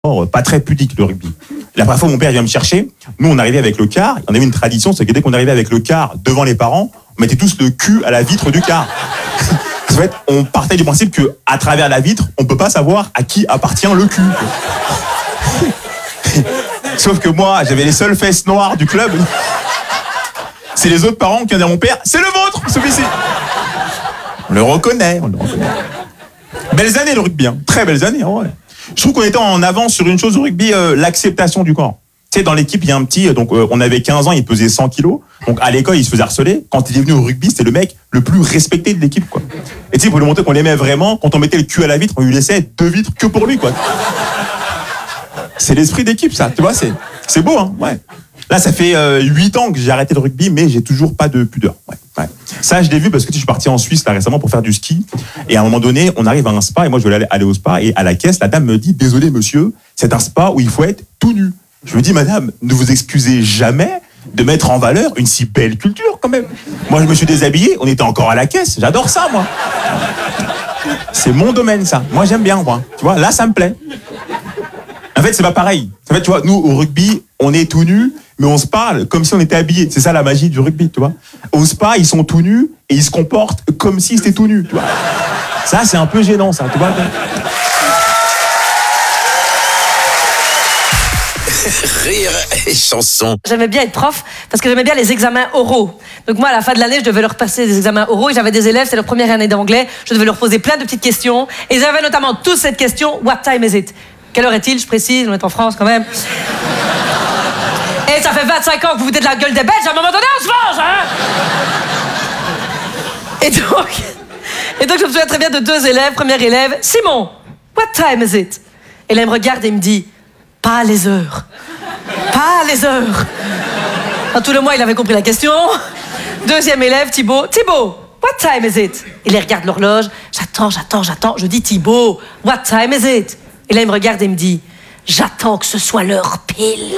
pas très pudique, le rugby. La première fois, mon père vient me chercher. Nous, on arrivait avec le car. On avait une tradition, c'est que dès qu'on arrivait avec le car devant les parents, on mettait tous le cul à la vitre du car. En fait, on partait du principe que, à travers la vitre, on peut pas savoir à qui appartient le cul. Sauf que moi, j'avais les seules fesses noires du club. C'est les autres parents qui viennent dire à mon père, c'est le vôtre, celui-ci. On le reconnaît. Belles années, le rugby, hein. Très belles années, ouais. Je trouve qu'on était en avance sur une chose au rugby, l'acceptation du corps. Tu sais, dans l'équipe, il y a un petit, donc on avait 15 ans, il pesait 100 kilos. Donc à l'école, il se faisait harceler. Quand il est venu au rugby, c'était le mec le plus respecté de l'équipe, quoi. Et tu sais, pour lui montrer qu'on l'aimait vraiment, quand on mettait le cul à la vitre, on lui laissait 2 vitres que pour lui, quoi. C'est l'esprit d'équipe, ça. Tu vois, c'est beau, hein. Ouais. Là, ça fait 8 ans que j'ai arrêté le rugby, mais j'ai toujours pas de pudeur. Ouais. Ça, je l'ai vu parce que je suis parti en Suisse là récemment pour faire du ski. Et à un moment donné, on arrive à un spa et moi, je voulais aller au spa. Et à la caisse, la dame me dit, désolé monsieur, c'est un spa où il faut être tout nu. Je me dis, madame, ne vous excusez jamais de mettre en valeur une si belle culture quand même. Moi, je me suis déshabillé, on était encore à la caisse. J'adore ça, moi. C'est mon domaine, ça. Moi, j'aime bien, moi. Tu vois, là, ça me plaît. En fait, c'est pas pareil. En fait, tu vois, nous, au rugby, on est tout nus, mais on se parle comme si on était habillés. C'est ça la magie du rugby, tu vois. Au spa, ils sont tout nus et ils se comportent comme s'ils étaient tout nus, tu vois. Ça, c'est un peu gênant, ça, tu vois. Rire et chanson. J'aimais bien être prof parce que j'aimais bien les examens oraux. Donc moi, à la fin de l'année, je devais leur passer des examens oraux et j'avais des élèves, c'est leur première année d'anglais. Je devais leur poser plein de petites questions et ils avaient notamment tous cette question, what time is it? Quelle heure est-il? Je précise, on est en France quand même. Et ça fait 25 ans que vous vous dites de la gueule des Belges, à un moment donné, on se venge, hein? Et donc, je me souviens très bien de 2 élèves. Premier élève, Simon, what time is it? Et là, il me regarde et il me dit, pas les heures. Pas les heures. En tout le mois, il avait compris la question. Deuxième élève, Thibaut, what time is it? Il regarde l'horloge, j'attends. Je dis, Thibaut, what time is it? Et là, il me regarde et me dit, j'attends que ce soit l'heure pile.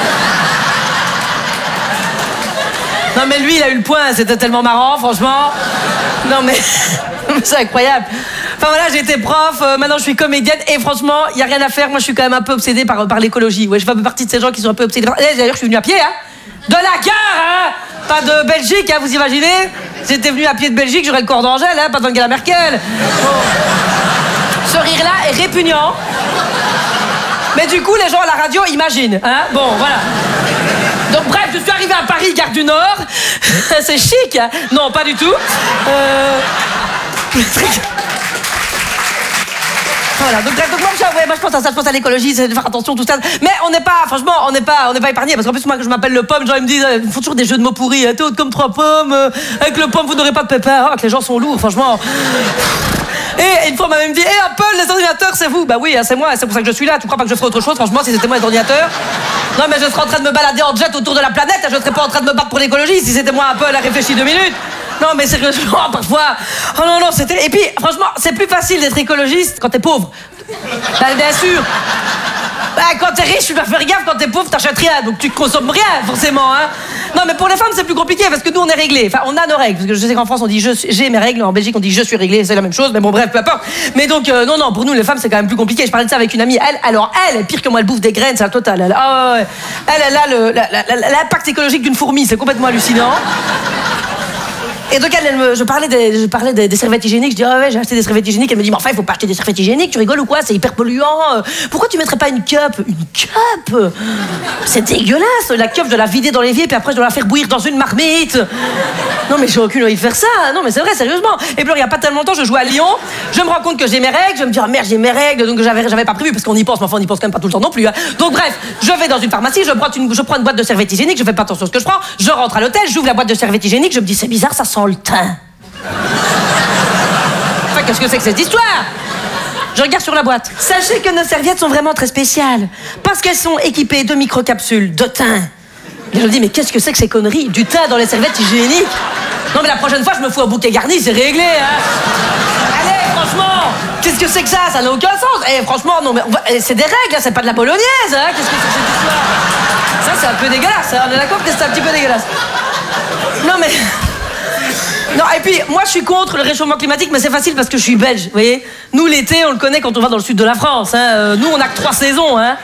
Non, mais lui, il a eu le point, c'était tellement marrant, franchement. Non, mais c'est incroyable. Enfin, voilà, j'ai été prof, maintenant je suis comédienne, et franchement, il n'y a rien à faire. Moi, je suis quand même un peu obsédée par l'écologie. Ouais, je fais un peu partie de ces gens qui sont un peu obsédés par... D'ailleurs, je suis venue à pied, hein. De la gare, hein. Pas de Belgique, hein, vous imaginez? J'étais venue à pied de Belgique, j'aurais le corps d'Angèle, hein, pas d'Angela Merkel. Bon. Ce rire-là est répugnant. Mais du coup, les gens à la radio imaginent, hein. Bon, voilà. Donc bref, je suis arrivée à Paris, gare du Nord. C'est chic, hein. Non, pas du tout. Voilà, donc bref, moi je pense à ça, je pense à l'écologie, c'est de faire attention, tout ça. Mais on n'est pas, franchement, on n'est pas épargné. Parce qu'en plus, moi, que je m'appelle le pomme, les gens ils me disent, ils font toujours des jeux de mots pourris. T'es haute comme 3 pommes, avec le pomme, vous n'aurez pas de pépins. Oh, que les gens sont lourds, franchement. Et une fois, on m'a même dit, Apple, les ordinateurs, c'est vous. Bah oui, c'est moi, c'est pour ça que je suis là. Tu crois pas que je ferais autre chose, franchement, si c'était moi les ordinateurs? Non, mais je serais en train de me balader en jet autour de la planète, je serais pas en train de me battre pour l'écologie si c'était moi Apple à réfléchir 2 minutes. Non, mais sérieusement, parfois... Oh non, c'était... Et puis, franchement, c'est plus facile d'être écologiste quand t'es pauvre. Bah, bien sûr. Bah, quand t'es riche, tu dois faire gaffe. Quand t'es pauvre, t'achètes rien. Donc, tu consommes rien, forcément, hein. Non, mais pour les femmes, c'est plus compliqué parce que nous, on est réglés. Enfin, on a nos règles. Parce que je sais qu'en France, on dit j'ai mes règles. En Belgique, on dit je suis réglé. C'est la même chose. Mais bon, bref, peu importe. Mais donc, non, pour nous, les femmes, c'est quand même plus compliqué. Je parlais de ça avec une amie. Elle est pire que moi. Elle bouffe des graines, c'est la totale. Elle a l'impact écologique d'une fourmi. C'est complètement hallucinant. Et donc je parlais des serviettes hygiéniques. Je dis ouais, j'ai acheté des serviettes hygiéniques. Elle me dit mais enfin il faut pas acheter des serviettes hygiéniques. Tu rigoles ou quoi? C'est hyper polluant. Pourquoi tu mettrais pas une cup? Une cup? C'est dégueulasse. La cup je dois la vider dans l'évier puis après je dois la faire bouillir dans une marmite. Non mais j'ai aucune envie de faire ça. Non mais c'est vrai sérieusement. Et puis il y a pas tellement longtemps je jouais à Lyon. Je me rends compte que j'ai mes règles. Je me dis oh merde j'ai mes règles. Donc j'avais pas prévu parce qu'on y pense. Mais enfin on y pense quand même pas tout le temps non plus. Hein. Donc bref je vais dans une pharmacie. Je prends une boîte de serviettes hygiéniques. Je fais pas attention à ce que je prends. Je rentre à l'hôtel. J'ouvre la boîte de serviettes hygiéniques. Je me dis c'est bizarre ça sent le thym. Enfin, qu'est-ce que c'est que cette histoire? Je regarde sur la boîte. Sachez que nos serviettes sont vraiment très spéciales parce qu'elles sont équipées de microcapsules de thym. Et je me dis mais qu'est-ce que c'est que ces conneries? Du thym dans les serviettes hygiéniques? Non mais la prochaine fois je me fous un bouquet garni, c'est réglé hein. Allez franchement, qu'est-ce que c'est que ça? Ça n'a aucun sens. Eh franchement non mais c'est des règles, hein, c'est pas de la bolognaise hein. Qu'est-ce que c'est que cette histoire? Ça c'est un peu dégueulasse, hein. On est d'accord que c'est un petit peu dégueulasse. Non mais Non, et puis, moi, je suis contre le réchauffement climatique, mais c'est facile parce que je suis belge, vous voyez. Nous, l'été, on le connaît quand on va dans le sud de la France. Hein. Nous, on n'a que 3 saisons, hein.